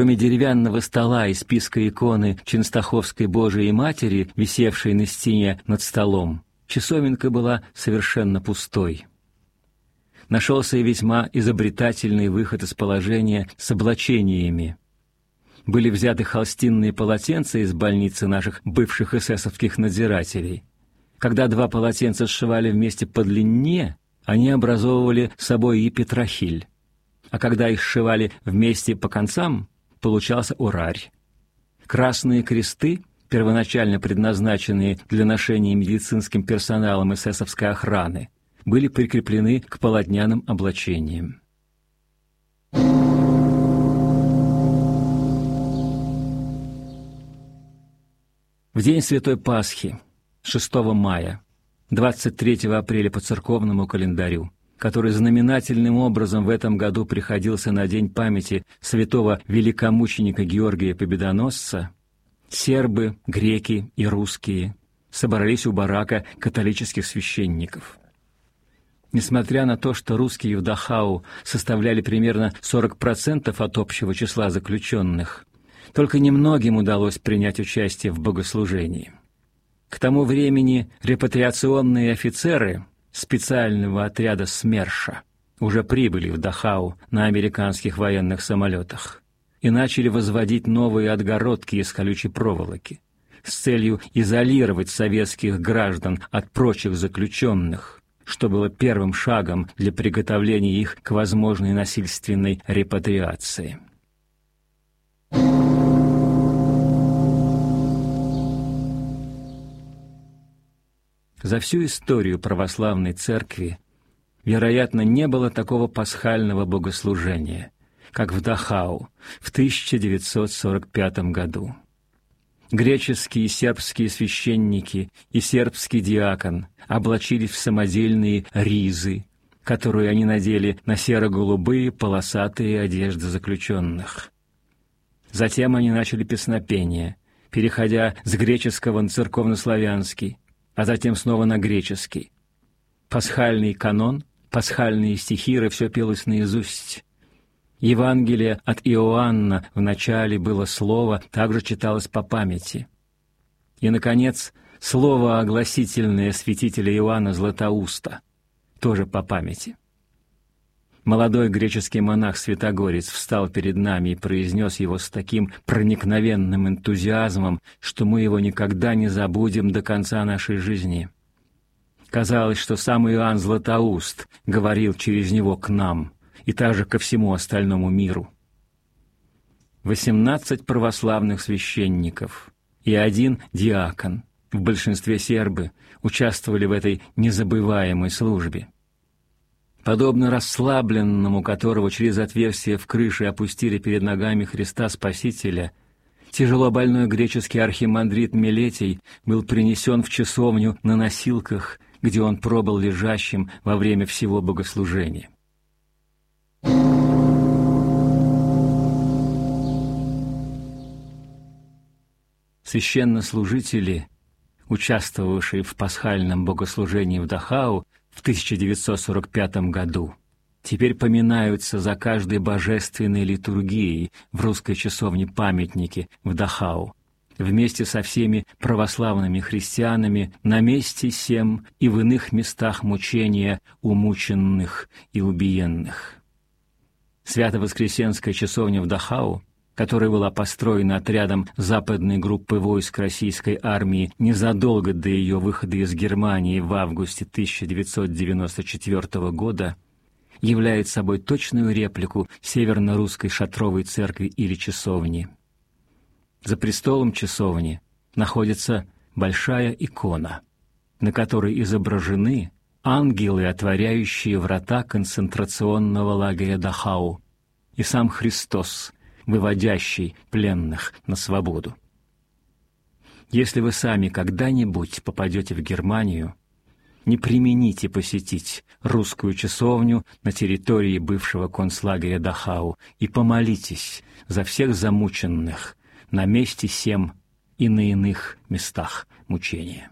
Кроме деревянного стола и списка иконы Ченстаховской Божией Матери, висевшей на стене над столом, часовенка была совершенно пустой. Нашелся и весьма изобретательный выход из положения с облачениями. Были взяты холстинные полотенца из больницы наших бывших эсэсовских надзирателей. Когда два полотенца сшивали вместе по длине, они образовывали собой и петрохиль, а когда их сшивали вместе по концам, получался урарь. Красные кресты, первоначально предназначенные для ношения медицинским персоналом эсэсовской охраны, были прикреплены к полотняным облачениям. В день Святой Пасхи, 6 мая, 23 апреля по церковному календарю, который знаменательным образом в этом году приходился на день памяти святого великомученика Георгия Победоносца, сербы, греки и русские собрались у барака католических священников. Несмотря на то, что русские в Дахау составляли примерно 40% от общего числа заключенных, только немногим удалось принять участие в богослужении. К тому времени репатриационные офицеры специального отряда СМЕРШа уже прибыли в Дахау на американских военных самолетах и начали возводить новые отгородки из колючей проволоки с целью изолировать советских граждан от прочих заключенных, что было первым шагом для приготовления их к возможной насильственной репатриации. За всю историю православной церкви, вероятно, не было такого пасхального богослужения, как в Дахау в 1945 году. Греческие и сербские священники и сербский диакон облачились в самодельные ризы, которые они надели на серо-голубые полосатые одежды заключенных. Затем они начали песнопение, переходя с греческого на церковнославянский, а затем снова на греческий. Пасхальный канон, пасхальные стихиры — все пелось наизусть. Евангелие от Иоанна в начале было слово, также читалось по памяти. И, наконец, слово огласительное святителя Иоанна Златоуста, тоже по памяти. Молодой греческий монах Святогорец встал перед нами и произнес его с таким проникновенным энтузиазмом, что мы его никогда не забудем до конца нашей жизни. Казалось, что сам Иоанн Златоуст говорил через него к нам и также ко всему остальному миру. 18 православных священников и 1 диакон, в большинстве сербы, участвовали в этой незабываемой службе. Подобно расслабленному, которого через отверстие в крыше опустили перед ногами Христа Спасителя, тяжело больной греческий архимандрит Милетий был принесен в часовню на носилках, где он пробыл лежащим во время всего богослужения. Священнослужители, участвовавшие в пасхальном богослужении в Дахау в 1945 году, теперь поминаются за каждой божественной литургией в русской часовне-памятнике в Дахау, вместе со всеми православными христианами на месте сем и в иных местах мучения умученных и убиенных. Свято-Воскресенская часовня в Дахау, которая была построена отрядом западной группы войск российской армии незадолго до ее выхода из Германии в августе 1994 года, является собой точную реплику северно-русской шатровой церкви или часовни. За престолом часовни находится большая икона, на которой изображены ангелы, отворяющие врата концентрационного лагеря Дахау, и сам Христос, выводящий пленных на свободу. Если вы сами когда-нибудь попадете в Германию, не премините посетить русскую часовню на территории бывшего концлагеря Дахау и помолитесь за всех замученных на месте сем и на иных местах мучения.